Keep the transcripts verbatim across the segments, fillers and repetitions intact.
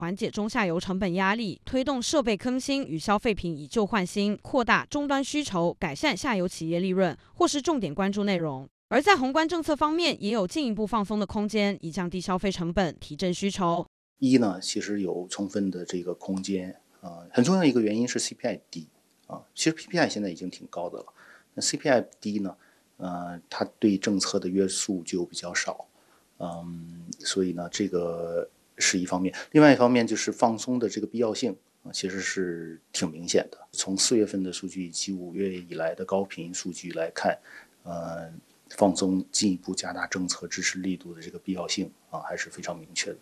缓解中下游成本压力，推动设备更新与消费品以旧换新，扩大终端需求，改善下游企业利润，或是重点关注内容。而在宏观政策方面，也有进一步放松的空间，以降低消费成本，提振需求。 一呢，其实有充分的这个空间啊、呃，很重要的一个原因是 C P I 低啊，其实 P P I 现在已经挺高的了，那 C P I 低呢，呃，它对政策的约束就比较少，嗯，所以呢，这个是一方面。另外一方面就是放松的这个必要性啊，其实是挺明显的。从四月份的数据以及五月以来的高频数据来看，呃，放松进一步加大政策支持力度的这个必要性啊，还是非常明确的。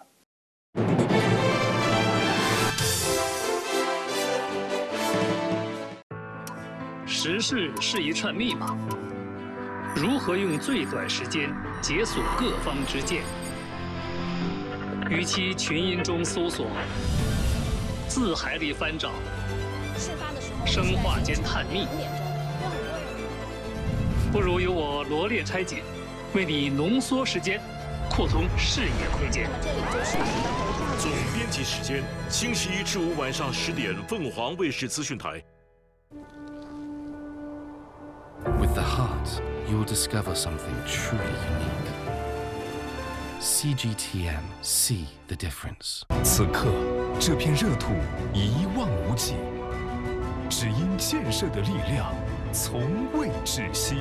时事是一串密码，如何用最短时间解锁各方之见？与其群音中搜索，字海里翻找，生化间探秘，不如由我罗列拆解，为你浓缩时间，扩充视野空间。 总编辑时间：星期一至五晚上十点，凤凰卫视资讯台。 With the heart, you'll discover something truly unique. C G T M, see the difference. 此刻，这片热土一望无际，只因建设的力量从未止息。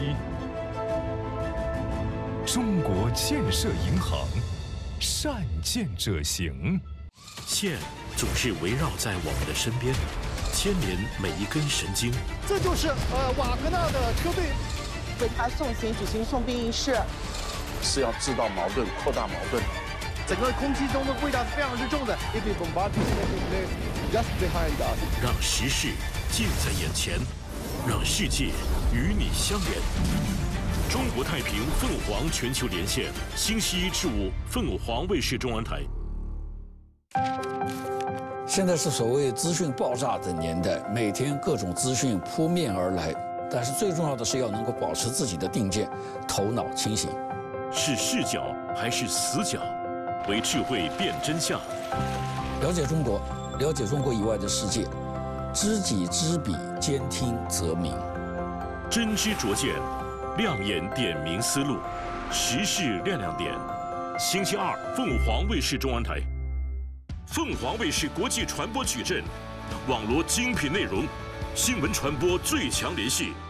中国建设银行，善建者行。 线总是围绕在我们的身边，牵连每一根神经。 这就是呃瓦格纳的车队为他送行举行送兵仪式， 是要制造矛盾、扩大矛盾。 整个空气中的味道是非常之重的。If we bombard just behind us， 让时事近在眼前，让世界与你相连。中国太平凤凰全球连线，星期一至五，凤凰卫视中文台。 现在是所谓资讯爆炸的年代，每天各种资讯扑面而来，但是最重要的是要能够保持自己的定见，头脑清醒。 是视角还是死角？为智慧辨真相。 了解中国，了解中国以外的世界，知己知彼，兼听则明。 真知灼见，亮眼点明思路，时事亮亮点。星期二，凤凰卫视中文台。凤凰卫视国际传播矩阵，网罗精品内容，新闻传播最强联系。